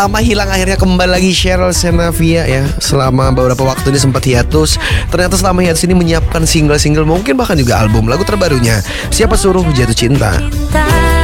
Lama hilang akhirnya kembali lagi Sheryl Sheinafia ya. Selama beberapa waktu ini sempat hiatus. Ternyata selama hiatus ini menyiapkan single-single, mungkin bahkan juga album lagu terbarunya. Siapa suruh jatuh cinta.